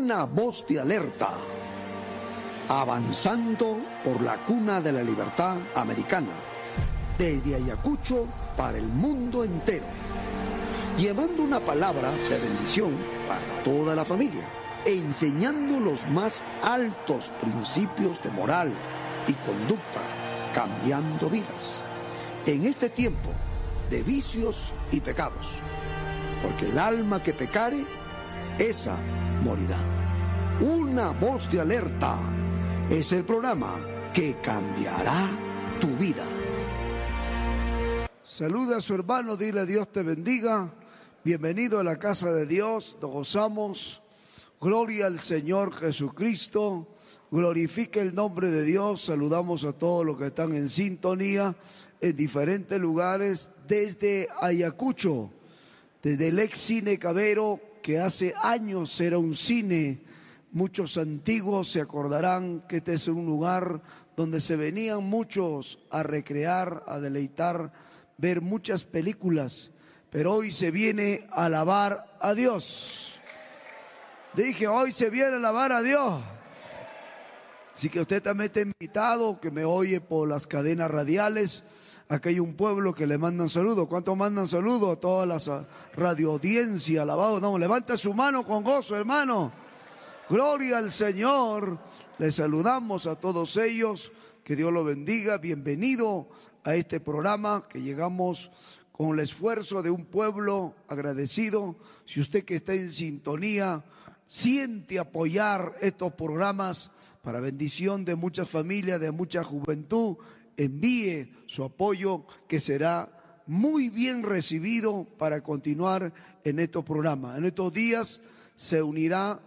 Una voz de alerta, avanzando por la cuna de la libertad americana, desde Ayacucho para el mundo entero, llevando una palabra de bendición para toda la familia, enseñando los más altos principios de moral y conducta, cambiando vidas en este tiempo de vicios y pecados, porque el alma que pecare, esa morirá. Una voz de alerta es el programa que cambiará tu vida. Saluda a su hermano, dile: Dios te bendiga. Bienvenido a la casa de Dios, nos gozamos. Gloria al Señor Jesucristo. Glorifique el nombre de Dios. Saludamos a todos los que están en sintonía en diferentes lugares desde Ayacucho, desde el ex cine Cabero, que hace años era un cine. Muchos antiguos se acordarán que este es un lugar donde se venían muchos a recrear, a deleitar, ver muchas películas, pero hoy se viene a alabar a Dios. Dije, hoy se viene a alabar a Dios. Así que usted también está invitado, que me oye por las cadenas radiales. Aquí hay un pueblo que le mandan saludos. ¿Cuántos mandan saludos? A todas las radioaudiencias, alabados. No, levanta su mano con gozo, hermano. Gloria al Señor. Les saludamos a todos ellos. Que Dios los bendiga. Bienvenido a este programa que llegamos con el esfuerzo de un pueblo agradecido. Si usted que está en sintonía siente apoyar estos programas para bendición de muchas familias, de mucha juventud, envíe su apoyo, que será muy bien recibido para continuar en estos programas. En estos días se unirá